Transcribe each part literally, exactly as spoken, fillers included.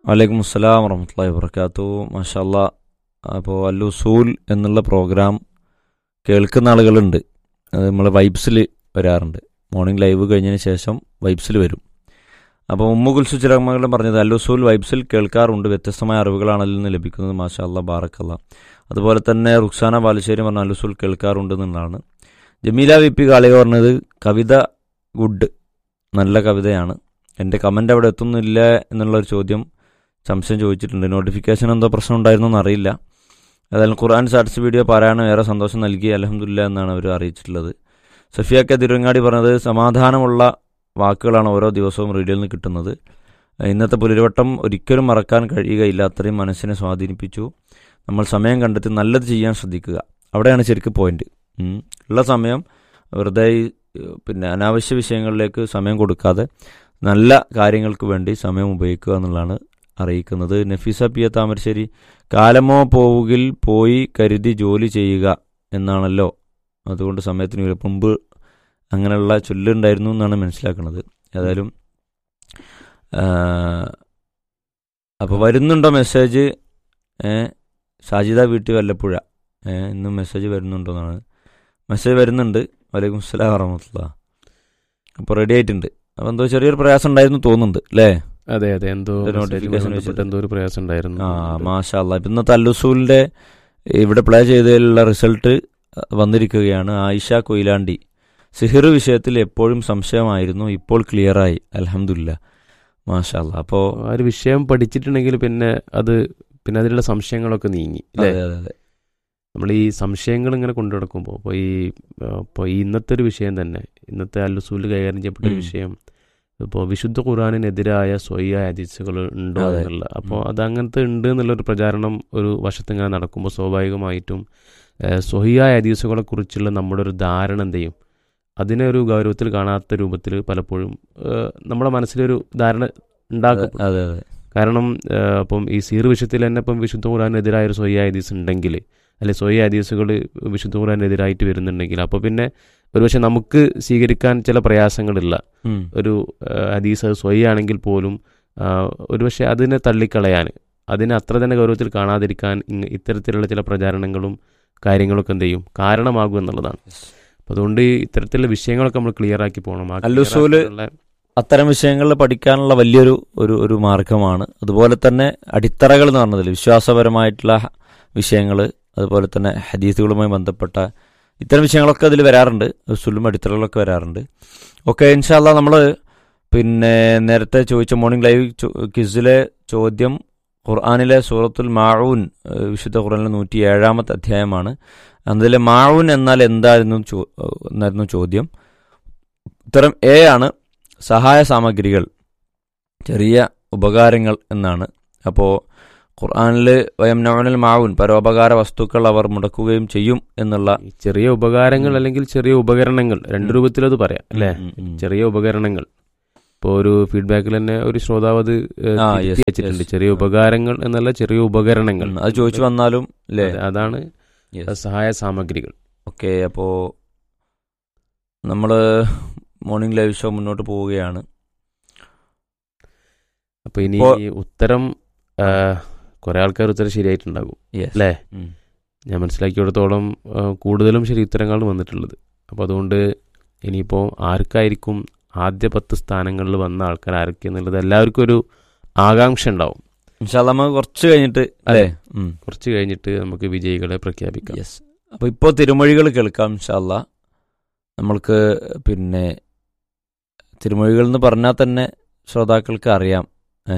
വലൈക്കും അസ്സലാം വറഹ്മത്തുള്ളാഹി വബറകാതുഹു. മാഷാ അല്ലാ. അപ്പോൾ അൽ ഉസൂൽ എന്നുള്ള പ്രോഗ്രാം കേൾക്കുന്ന ആളുകളുണ്ട്. അത് നമ്മൾ വൈബ്സിൽ വരാറുണ്ട്. മോർണിംഗ് ലൈവ് കഴിഞ്ഞതിന് ശേഷം വൈബ്സിൽ വരും. അപ്പോൾ ഉമ്മു കുൽസു ചിലമകളും പറഞ്ഞത് അൽ ഉസൂൽ വൈബ്സിൽ കേൾക്കാറുണ്ട്. വ്യത്യസ്തമായ അറിവുകളാണ് അതിൽ നിന്ന് ലഭിക്കുന്നത്. മാഷാ അല്ലാ, ബാറക്കല്ലാ. അതുപോലെ തന്നെ റുക്സാന ബാലുശ്ശേരി പറഞ്ഞ അൽ ഉസൂൽ കേൾക്കാറുണ്ട് എന്നുള്ളതാണ്. ജമീല വി പി കാളിക പറഞ്ഞത് കവിത ഗുഡ്, നല്ല കവിതയാണ്. എൻ്റെ കമൻ്റ് അവിടെ എത്തുന്നില്ല എന്നുള്ളൊരു ചോദ്യം സംശയം ചോദിച്ചിട്ടുണ്ട്. നോട്ടിഫിക്കേഷൻ എന്തോ പ്രശ്നം ഉണ്ടായിരുന്നു എന്നറിയില്ല. ഏതായാലും ഖുർആൻ ഷാർട്സ് വീഡിയോ പാരായണം ഏറെ സന്തോഷം നൽകി, അൽഹംദുലില്ലാ എന്നാണ് അവർ അറിയിച്ചിട്ടുള്ളത്. സഫിയാക്ക തിരുവങ്ങാടി പറഞ്ഞത് സമാധാനമുള്ള വാക്കുകളാണ് ഓരോ ദിവസവും റേഡിയോയിൽ നിന്ന് കിട്ടുന്നത്. ഇന്നത്തെ പുലരിവട്ടം ഒരിക്കലും മറക്കാൻ കഴിയുകയില്ല. അത്രയും മനസ്സിനെ സ്വാധീനിപ്പിച്ചു. നമ്മൾ സമയം കണ്ടെത്തി നല്ലത് ചെയ്യാൻ ശ്രദ്ധിക്കുക. അവിടെയാണ് ശരിക്കും പോയിന്റ്. ഉള്ള സമയം വെറുതെ പിന്നെ അനാവശ്യ വിഷയങ്ങളിലേക്ക് സമയം കൊടുക്കാതെ നല്ല കാര്യങ്ങൾക്ക് വേണ്ടി സമയം ഉപയോഗിക്കുക എന്നുള്ളതാണ് അറിയിക്കുന്നത്. നഫീസ പി എ താമരശ്ശേരി, കാലമോ പോവുകിൽ പോയി കരുതി ജോലി ചെയ്യുക എന്നാണല്ലോ, അതുകൊണ്ട് സമയത്തിന് മുമ്പ് അങ്ങനെയുള്ള ചൊല്ലുണ്ടായിരുന്നു എന്നാണ് മനസ്സിലാക്കുന്നത്. ഏതായാലും അപ്പോൾ വരുന്നുണ്ടോ മെസ്സേജ്? സാജിദ വീട്ടിൽ വല്ലപ്പുഴ ഇന്നും മെസ്സേജ് വരുന്നുണ്ടോ എന്നാണ്. മെസ്സേജ് വരുന്നുണ്ട്. വലൈക്കും അസ്സലാം വറഹ്മത്തുള്ളാഹി. അപ്പോൾ റെഡി ആയിട്ടുണ്ട്. അപ്പോൾ എന്തോ ചെറിയൊരു പ്രയാസം ഉണ്ടായിരുന്നു തോന്നുന്നുണ്ട് അല്ലേ? അതെ അതെ എന്തോ നോട്ടിഫിക്കേഷൻ എന്തോ ഒരു പ്രയാസം ഉണ്ടായിരുന്നു. ആ മാഷാ അല്ലാ. ഇപ്പം ഇന്നത്തെ അൽ ഉസൂലിൻ്റെ ഇവിടെ പ്ലേ ചെയ്തതിലുള്ള റിസൾട്ട് വന്നിരിക്കുകയാണ്. ആയിഷ കൊയിലാണ്ടി, സിഹിർ വിഷയത്തിൽ എപ്പോഴും സംശയമായിരുന്നു, ഇപ്പോൾ ക്ലിയറായി, അൽഹംദുലില്ലാ. മാഷാ അല്ലാ. അപ്പോൾ ആ ഒരു വിഷയം പഠിച്ചിട്ടുണ്ടെങ്കിൽ പിന്നെ അത് പിന്നെ അതിലുള്ള സംശയങ്ങളൊക്കെ നീങ്ങി അല്ലേ? അതെ അതെ അതെ. നമ്മൾ ഈ സംശയങ്ങൾ ഇങ്ങനെ കൊണ്ടു നടക്കുമ്പോൾ ഇപ്പോൾ ഈ ഇപ്പോൾ ഈ ഇന്നത്തെ ഒരു വിഷയം തന്നെ, ഇന്നത്തെ അൽ ഉസൂൽ കൈകാര്യം ചെയ്യപ്പെട്ട ഒരു വിഷയം ഇപ്പോൾ വിശുദ്ധ ഖുർആനിനെതിരായ സ്വയ്യ ഹദീസുകൾ ഉണ്ടോ എന്നുള്ള, അപ്പോൾ അത് അങ്ങനത്തെ ഉണ്ട് എന്നുള്ളൊരു പ്രചാരണം ഒരു വശത്ത് ഇങ്ങനെ നടക്കുമ്പോൾ സ്വാഭാവികമായിട്ടും സ്വഹിയായ ഹദീസുകളെ കുറിച്ചുള്ള നമ്മുടെ ഒരു ധാരണ എന്ത് ചെയ്യും, അതിനെ ഒരു ഗൗരവത്തിൽ കാണാത്ത രൂപത്തിൽ പലപ്പോഴും നമ്മുടെ മനസ്സിലൊരു ധാരണ ഉണ്ടാക്കും. അതെ അതെ. കാരണം അപ്പം ഈ സീർ വിഷയത്തിൽ തന്നെ ഇപ്പം വിശുദ്ധ ഖുർആനെതിരായ ഒരു സ്വയ്യ ഹദീസ് ഉണ്ടെങ്കിൽ, അല്ലെ സ്വയ്യ ഹദീസുകൾ വിശുദ്ധ ഖുർആനെതിരായിട്ട് വരുന്നുണ്ടെങ്കിൽ, അപ്പോൾ പിന്നെ ഒരുപക്ഷെ നമുക്ക് സ്വീകരിക്കാൻ ചില പ്രയാസങ്ങളില്ല. ഒരു ഹദീസ് അത് സ്വയ്യാണെങ്കിൽ പോലും ഒരുപക്ഷെ അതിനെ തള്ളിക്കളയാൻ, അതിനെ അത്ര തന്നെ ഗൗരവത്തിൽ കാണാതിരിക്കാൻ ഇത്തരത്തിലുള്ള ചില പ്രചാരണങ്ങളും കാര്യങ്ങളൊക്കെ എന്ത് ചെയ്യും, കാരണമാകും എന്നുള്ളതാണ്. അപ്പം അതുകൊണ്ട് ഇത്തരത്തിലുള്ള വിഷയങ്ങളൊക്കെ നമ്മൾ ക്ലിയർ ആക്കി പോകണം. അൽ ഉസൂൽ അത്തരം വിഷയങ്ങളിൽ പഠിക്കാനുള്ള വലിയൊരു ഒരു ഒരു മാർഗമാണ്. അതുപോലെ തന്നെ അടിത്തറകൾ എന്ന് പറഞ്ഞതിൽ വിശ്വാസപരമായിട്ടുള്ള വിഷയങ്ങൾ, അതുപോലെ തന്നെ ഹദീസുകളുമായി ബന്ധപ്പെട്ട ഇത്തരം വിഷയങ്ങളൊക്കെ അതിൽ വരാറുണ്ട്. ഉസൂലും അടിത്തറകളൊക്കെ വരാറുണ്ട്. ഓക്കെ, ഇൻഷാ അല്ലാ. നമ്മൾ പിന്നെ നേരത്തെ ചോദിച്ച മോർണിംഗ് ലൈവ് ക്വിസിലെ ചോദ്യം ഖുർആനിലെ സൂറത്തുൽ മാഊൻ, വിശുദ്ധ ഖുർആനിലെ നൂറ്റി ഏഴാമത്തെ അധ്യായമാണ്. അതിലെ മാഊൻ എന്നാൽ എന്തായിരുന്നു എന്നായിരുന്നു ചോദ്യം. ഉത്തരം എ ആണ്, സഹായ സാമഗ്രികൾ, ചെറിയ ഉപകാരങ്ങൾ എന്നാണ്. അപ്പോൾ ഖുർആനിൽ വയംനഉനൽ മാഊൻ, പരോപകാര വസ്തുക്കൾ അവർ മുടക്കുകയും ചെയ്യും എന്നുള്ള ചെറിയ ഉപകാരങ്ങൾ അല്ലെങ്കിൽ ചെറിയ ഉപകരണങ്ങൾ, രണ്ട് രൂപത്തിലത് പറയാം അല്ലേ? ചെറിയ ഉപകരണങ്ങൾ. ഇപ്പോൾ ഒരു ഫീഡ്ബാക്കിൽ തന്നെ ഒരു ശ്രോതാവ് അത് വെച്ചിട്ടുണ്ട്, ചെറിയ ഉപകാരങ്ങൾ എന്നല്ല ചെറിയ ഉപകരണങ്ങൾ. അത് ചോദിച്ചു വന്നാലും അല്ലേ, അതാണ് സഹായ സാമഗ്രികൾ. ഓക്കെ, അപ്പോൾ നമ്മൾ മോർണിംഗ് ലൈവ് ഷോ മുന്നോട്ട് പോവുകയാണ്. അപ്പോൾ ഇനി ഉത്തരം കുറെ ആൾക്കാർ ഉത്തരം ശരിയായിട്ടുണ്ടാകും അല്ലേ? ഞാൻ മനസ്സിലാക്കിയിടത്തോളം കൂടുതലും ശരി ഉത്തരങ്ങളാണ് വന്നിട്ടുള്ളത്. അപ്പോൾ അതുകൊണ്ട് ഇനിയിപ്പോൾ ആർക്കായിരിക്കും ആദ്യ പത്ത് സ്ഥാനങ്ങളിൽ വന്ന ആൾക്കാർ ആരൊക്കെ എന്നുള്ളത് എല്ലാവർക്കും ഒരു ആകാംക്ഷ ഉണ്ടാവും. ഇൻഷാ അല്ലാ നമുക്ക് കുറച്ച് കഴിഞ്ഞിട്ട് അല്ലേ, കുറച്ച് കഴിഞ്ഞിട്ട് നമുക്ക് വിജയികളെ പ്രഖ്യാപിക്കാം. യെസ്. അപ്പോൾ ഇപ്പോൾ തിരുമൊഴികൾ കേൾക്കാം ഇൻഷാ അല്ലാ. നമ്മൾക്ക് പിന്നെ തിരുമൊഴികൾ എന്ന് പറഞ്ഞാൽ തന്നെ ശ്രോതാക്കൾക്ക് അറിയാം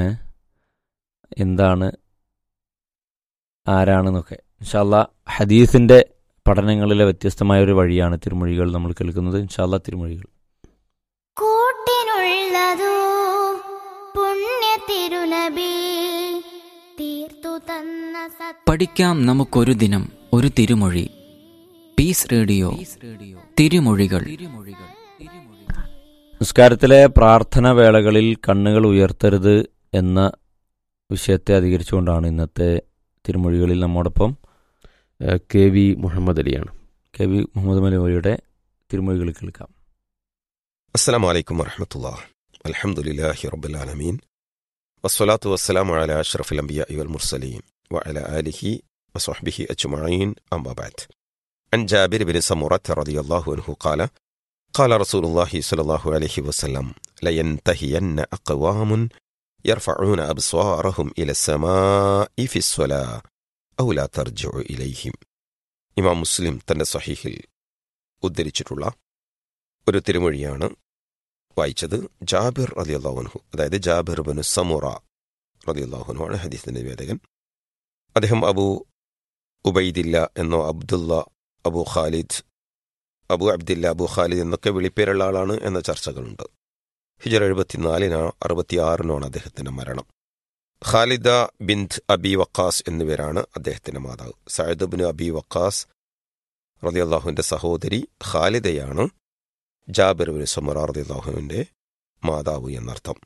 എന്താണ് ആരാണെന്നൊക്കെ. ഇൻഷാ അല്ലാ ഹദീസിൻ്റെ പഠനങ്ങളിലെ വ്യത്യസ്തമായ ഒരു വഴിയാണ് തിരുമൊഴികൾ നമ്മൾ കേൾക്കുന്നത്. ഇൻഷാ അല്ലാ തിരുമൊഴികൾ. കൂട്ടിനുള്ളതോ പുണ്യ തിരുനബി തീർത്തു തന്ന പഠിക്കാം നമുക്കൊരു ദിനം ഒരു തിരുമൊഴി. പീസ് റേഡിയോ തിരുമൊഴികൾ. നിസ്കാരത്തിലെ പ്രാർത്ഥന വേളകളിൽ കണ്ണുകൾ ഉയർത്തരുത് എന്ന വിഷയത്തെ അധികരിച്ചുകൊണ്ടാണ് ഇന്നത്തെ തിരുമൊഴികളിൽ നമ്മോടൊപ്പം K V Muhammad അലിയാണ്. K V Muhammad അലിയുടെ തിരുമൊഴികൾ കേൾക്കാം. അസ്സലാമു അലൈക്കും വറഹ്മത്തുള്ളാഹി. അൽഹംദുലില്ലാഹി റബ്ബിൽ ആലമീൻ. വസ്സലാത്തു വസ്സലാമു അലാ അഷ്റഫിൽ അംബിയാഇ വൽ മുർസലീൻ വഅലാ ആലിഹി വസ്വഹ്ബിഹി അജ്മഈൻ അമ്മാ ബഅദ്. അൻ ജാബിർ ബിൻ സമുറത്ത് റളിയല്ലാഹു അൻഹു ഖാല ഖാല റസൂലുള്ളാഹി സ്വല്ലല്ലാഹു അലൈഹി വസല്ലം ലയൻതഹിയന്ന അഖ്വാമുൻ യർഫഊന അബ്സ്വാറഹും ഇലസ്സമാഇ ഫിസ്സലാ ഔ ലാ തർജിഉ ഇലൈഹിം. ഇമാം മുസ്ലിം തന്റെ സ്വഹീഹിൽ ഉദ്ധരിച്ചിട്ടുള്ള ഒരു തിരുമൊഴിയാണ് വായിച്ചത്. ജാബിർ റളിയല്ലാഹു അൻഹു, അതായത് ജാബിർ ബിൻ സമുറ റളിയല്ലാഹു അൻഹു ആണ് ഹദീസിന്റെ നിവേദകൻ. അദ്ദേഹം അബൂ ഉബൈദില്ല എന്നോ അബ്ദുള്ള, അബൂ ഖാലിദ്, അബൂ അബ്ദില്ല, അബൂ ഖാലിദ് എന്നൊക്കെ വിളിപ്പേരുള്ള ആളാണ് എന്ന ചർച്ചകളുണ്ട്. ഹിജറ എഴുപത്തിനാലിനോ അറുപത്തിയാറിനാണ് അദ്ദേഹത്തിന്റെ മരണം. ഖാലിദ ബിൻത് അബി വക്കാസ് എന്നിവരാണ് അദ്ദേഹത്തിന്റെ മാതാവ്. സഅദ് ബിൻ അബി വക്കാസ് റളിയല്ലാഹുവിന്റെ സഹോദരി ഖാലിദയാണ് ജാബിർ ബിൻ സമുറ റളിയല്ലാഹുവിന്റെ മാതാവ് എന്നർത്ഥം.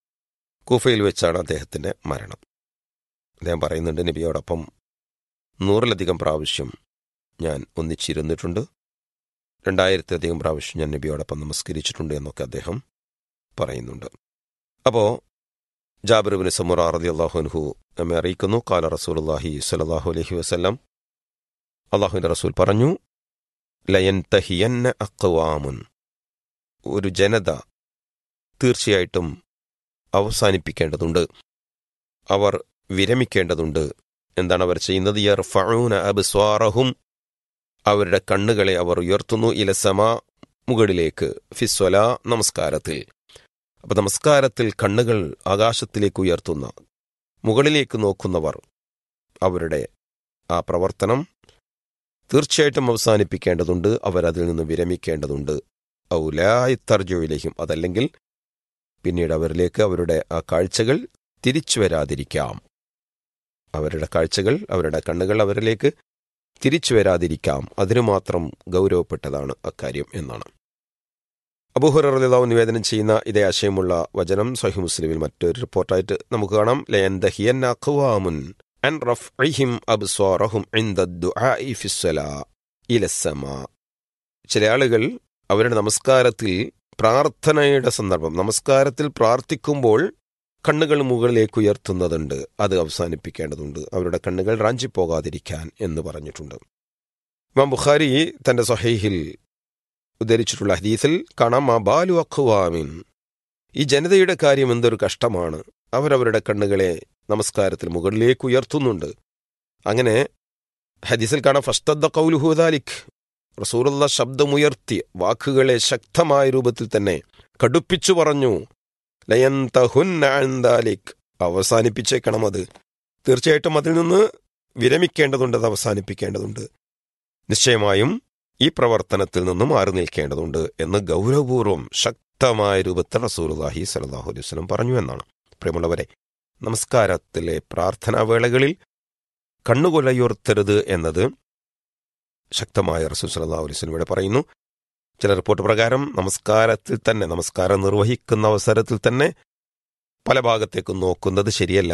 കൂഫയിൽ വെച്ചാണ് അദ്ദേഹത്തിന്റെ മരണം. അദ്ദേഹം പറയുന്നുണ്ട്, നബിയോടൊപ്പം നൂറിലധികം പ്രാവശ്യം ഞാൻ ഒന്നിച്ചിരുന്നിട്ടുണ്ട്, രണ്ടായിരത്തിലധികം പ്രാവശ്യം ഞാൻ നബിയോടൊപ്പം നമസ്കരിച്ചിട്ടുണ്ട് എന്നൊക്കെ അദ്ദേഹം പറയുന്നുണ്ട്. അപ്പോ ജാബിർ ബിൻ സമുറ റളിയല്ലാഹു അൻഹു നമ്മെ അറിയിക്കുന്നു, ഖാല റസൂലുള്ളാഹി സ്വല്ലല്ലാഹു അലൈഹി വസല്ലം, അല്ലാഹുവിന്റെ റസൂൽ പറഞ്ഞു, ലയൻതഹിയന്ന അഖ്വാമുൻ, ഒരു ജനത തീർച്ചയായിട്ടും അവസാനിപ്പിക്കേണ്ടതുണ്ട്, അവർ വിരമിക്കേണ്ടതുണ്ട്. എന്താണ് അവർ ചെയ്യുന്നത്? യർഫഊന അബ്സ്വാറഹും, അവരുടെ കണ്ണുകളെ അവർ ഉയർത്തുന്നു, ഇലസമാ, മുകളിലേക്ക്, ഫിസ്വലാ, നമസ്കാരത്തിൽ. അപ്പൊ നമസ്കാരത്തിൽ കണ്ണുകൾ ആകാശത്തിലേക്ക് ഉയർത്തുന്ന, മുകളിലേക്ക് നോക്കുന്നവർ, അവരുടെ ആ പ്രവർത്തനം തീർച്ചയായിട്ടും അവസാനിപ്പിക്കേണ്ടതുണ്ട്, അവരതിൽ നിന്ന് വിരമിക്കേണ്ടതുണ്ട്. ഔലായി തർജുവിലേക്കും, അതല്ലെങ്കിൽ പിന്നീട് അവരിലേക്ക് അവരുടെ ആ കാഴ്ചകൾ തിരിച്ചു വരാതിരിക്കാം. അവരുടെ കാഴ്ചകൾ, അവരുടെ കണ്ണുകൾ അവരിലേക്ക് തിരിച്ചു വരാതിരിക്കാം. അതിനു മാത്രം ഗൗരവപ്പെട്ടതാണ് അക്കാര്യം എന്നാണ് അബൂ ഹുറൈറ റളിയല്ലാഹു അൻഹു നിവേദനം ചെയ്യുന്ന ഇതേ ആശയമുള്ള വചനം സ്വഹീഹ് മുസ്ലിമിൽ മറ്റൊരു റിപ്പോർട്ടായിട്ട് നമുക്ക് കാണാം. ലയൻതഹിയന്ന അഖ്വാമുൻ അൻ റഫ്ഇഹിം അബ്സ്വാറഹും ഇൻദ ദുആഇ ഫിസ്സലാ ഇലസ്സമാ. ചില ആളുകൾ അവരുടെ നമസ്കാരത്തിൽ, പ്രാർത്ഥനയുടെ സന്ദർഭം, നമസ്കാരത്തിൽ പ്രാർത്ഥിക്കുമ്പോൾ കണ്ണുകൾ മുകളിലേക്ക് ഉയർത്തുന്നതുണ്ട്, അത് അവസാനിപ്പിക്കേണ്ടതുണ്ട്, അവരുടെ കണ്ണുകൾ റാഞ്ചിപ്പോകാതിരിക്കാൻ എന്ന് പറഞ്ഞിട്ടുണ്ട്. ഇമാം ബുഖാരി തന്റെ സ്വഹീഹിൽ ഉദ്ധരിച്ചിട്ടുള്ള ഹദീസിൽ കാണാം, മാ ബാലു അഖ്വാമിൻ, ഈ ജനതയുടെ കാര്യം എന്തൊരു കഷ്ടമാണ്, അവരവരുടെ കണ്ണുകളെ നമസ്കാരത്തിൽ മുകളിലേക്ക് ഉയർത്തുന്നുണ്ട്. അങ്ങനെ ഹദീസിൽ കാണാം, ഫസ്തദ്ദ ഖൗലുഹു ദാലിക്, റസൂലുള്ളാഹി ശബ്ദമുയർത്തി വാക്കുകളെ ശക്തമായ രൂപത്തിൽ തന്നെ കടുപ്പിച്ചു പറഞ്ഞു, ലയൻതഹുന്ന അൻ ദാലിക്, അവസാനിപ്പിച്ചേക്കണം, അത് തീർച്ചയായിട്ടും അതിൽ നിന്ന് വിരമിക്കേണ്ടതുണ്ട്, അത് അവസാനിപ്പിക്കേണ്ടതുണ്ട്, നിശ്ചയമായും ഈ പ്രവർത്തനത്തിൽ നിന്നും മാറി നിൽക്കേണ്ടതുണ്ട് എന്ന് ഗൗരവപൂർവ്വം ശക്തമായ രൂപത്തിൽ റസൂലുള്ളാഹി സ്വല്ലല്ലാഹു അലൈഹി വസല്ലം പറഞ്ഞു എന്നാണ്. പ്രിയമുള്ളവരെ, നമസ്കാരത്തിലെ പ്രാർത്ഥനാവേളകളിൽ കണ്ണുകൊലയുയർത്തരുത് എന്നത് ശക്തമായ റസൂൽ സ്വല്ലല്ലാഹു അലൈഹി വസല്ലം ഇവിടെ പറയുന്നു. ചില റിപ്പോർട്ട് പ്രകാരം നമസ്കാരത്തിൽ തന്നെ, നമസ്കാരം നിർവഹിക്കുന്ന അവസരത്തിൽ തന്നെ പല ഭാഗത്തേക്കും നോക്കുന്നത് ശരിയല്ല